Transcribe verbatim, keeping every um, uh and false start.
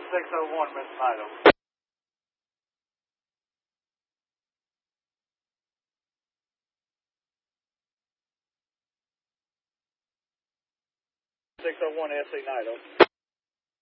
six oh one, Miss Nido. six oh one S C Nido.